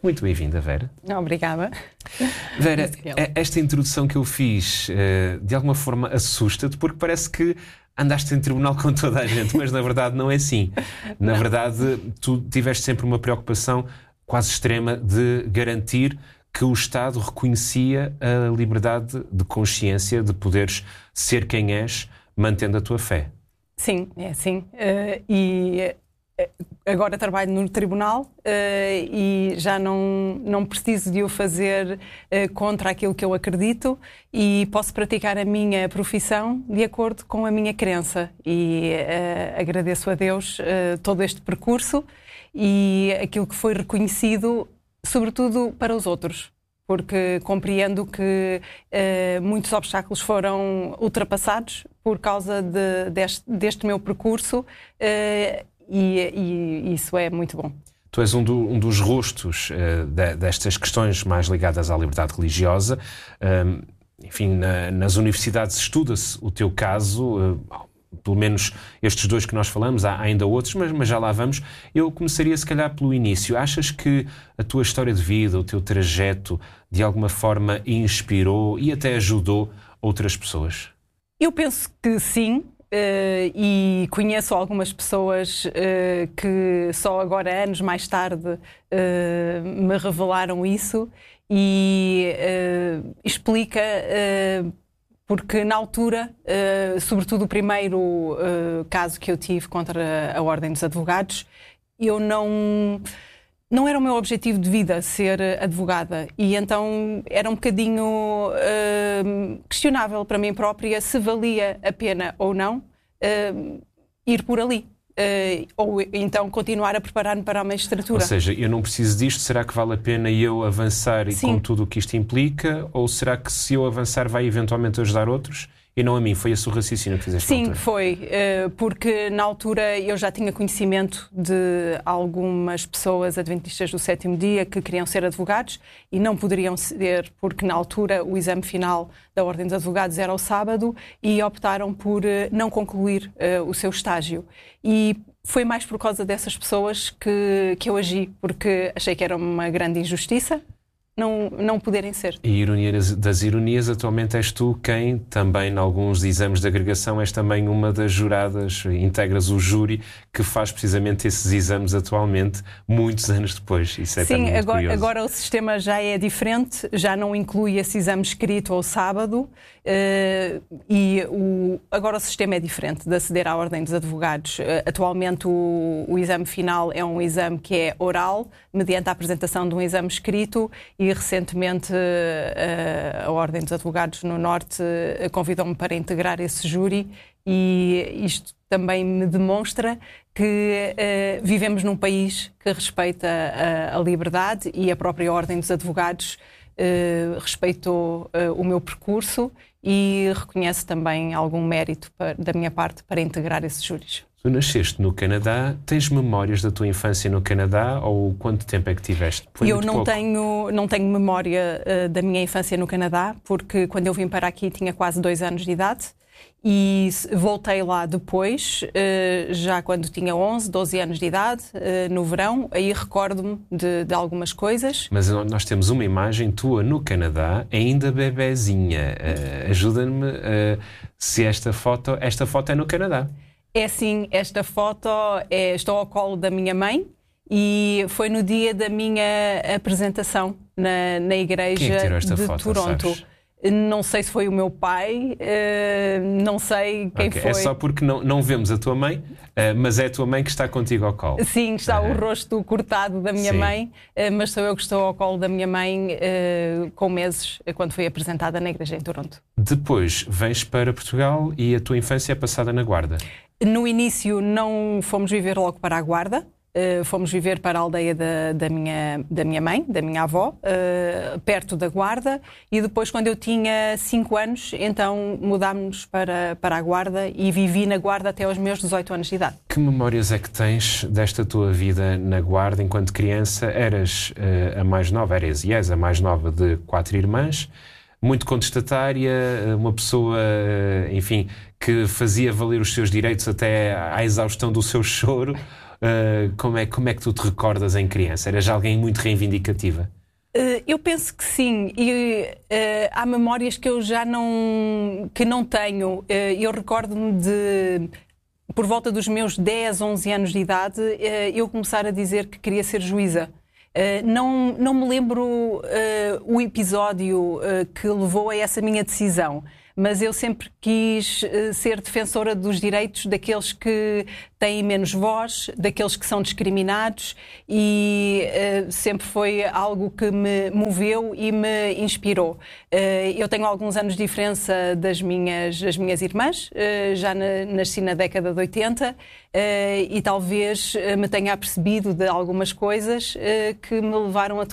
Muito bem-vinda, Vera. Obrigada. Vera, esta introdução que eu fiz, de alguma forma assusta-te, porque parece que andaste em tribunal com toda a gente, mas na verdade não é assim. Na verdade, tu tiveste sempre uma preocupação quase extrema de garantir que o Estado reconhecia a liberdade de consciência, de poderes ser quem és, mantendo a tua fé. Sim, é assim. Agora trabalho no tribunal e já não preciso de o fazer contra aquilo que eu acredito e posso praticar a minha profissão de acordo com a minha crença. E agradeço a Deus todo este percurso e aquilo que foi reconhecido, sobretudo para os outros, porque compreendo que muitos obstáculos foram ultrapassados por causa deste meu percurso e isso é muito bom. Tu és um dos rostos destas questões mais ligadas à liberdade religiosa. Enfim, nas universidades estuda-se o teu caso, pelo menos estes dois que nós falamos, há ainda outros, mas já lá vamos. Eu começaria se calhar pelo início. Achas que a tua história de vida, o teu trajeto, de alguma forma inspirou e até ajudou outras pessoas? Eu penso que sim. E conheço algumas pessoas que só agora, anos mais tarde, me revelaram isso e explica, porque na altura, sobretudo o primeiro caso que eu tive contra a Ordem dos Advogados, eu não era o meu objetivo de vida ser advogada e então era um bocadinho questionável para mim própria se valia a pena ou não ir por ali. Ou então continuar a preparar-me para a magistratura. Ou seja, eu não preciso disto, será que vale a pena eu avançar e com tudo o que isto implica? Ou será que se eu avançar vai eventualmente ajudar outros? E não a mim, foi esse o raciocínio que fizeste? Sim, foi, porque na altura eu já tinha conhecimento de algumas pessoas adventistas do sétimo dia que queriam ser advogados e não poderiam ser porque na altura o exame final da Ordem dos Advogados era ao sábado e optaram por não concluir o seu estágio. E foi mais por causa dessas pessoas que eu agi, porque achei que era uma grande injustiça não poderem ser. E ironia das ironias, atualmente és tu quem também, em alguns exames de agregação, és também uma das juradas, integras o júri que faz precisamente esses exames atualmente, muitos anos depois. Isso é Sim, agora o sistema já é diferente, já não inclui esse exame escrito ao sábado agora o sistema é diferente de aceder à Ordem dos Advogados. Atualmente o exame final é um exame que é oral, mediante a apresentação de um exame escrito e recentemente a Ordem dos Advogados no Norte convidou-me para integrar esse júri e isto também me demonstra que vivemos num país que respeita a liberdade e a própria Ordem dos Advogados respeitou o meu percurso e reconhece também algum mérito da minha parte para integrar esses júris. Tu nasceste no Canadá, tens memórias da tua infância no Canadá ou quanto tempo é que tiveste? Eu não tenho memória da minha infância no Canadá, porque quando eu vim para aqui tinha quase 2 anos de idade e voltei lá depois, já quando tinha 11, 12 anos de idade, no verão, aí recordo-me de algumas coisas. Mas nós temos uma imagem tua no Canadá, ainda bebezinha. Ajuda-me se esta foto é no Canadá. É sim, esta foto estou ao colo da minha mãe e foi no dia da minha apresentação na igreja. Quem é que tirou esta foto, Toronto. Sabes? Não sei se foi o meu pai, não sei quem foi. É só porque não vemos a tua mãe, mas é a tua mãe que está contigo ao colo. Sim, está o rosto cortado da minha mãe, mas sou eu que estou ao colo da minha mãe com meses, quando fui apresentada na igreja em Toronto. Depois vens para Portugal e a tua infância é passada na Guarda. No início não fomos viver logo para a Guarda. Fomos viver para a aldeia da minha mãe, da minha avó, perto da Guarda, e depois, quando eu tinha 5 anos, então mudámos-nos para a Guarda e vivi na Guarda até aos meus 18 anos de idade. Que memórias é que tens desta tua vida na Guarda enquanto criança? Eras a mais nova, e és a mais nova de 4 irmãs, muito contestatária, uma pessoa, enfim, que fazia valer os seus direitos até à exaustão do seu choro. Como é que tu te recordas em criança? Eras alguém muito reivindicativa? Eu penso que sim, e há memórias que eu já não tenho. Eu recordo-me de, por volta dos meus 10, 11 anos de idade, eu começar a dizer que queria ser juíza. Não me lembro o episódio que levou a essa minha decisão, mas eu sempre quis ser defensora dos direitos daqueles que têm menos voz, daqueles que são discriminados, e sempre foi algo que me moveu e me inspirou. Eu tenho alguns anos de diferença das minhas irmãs, já nasci na década de 80, e talvez me tenha apercebido de algumas coisas que me levaram a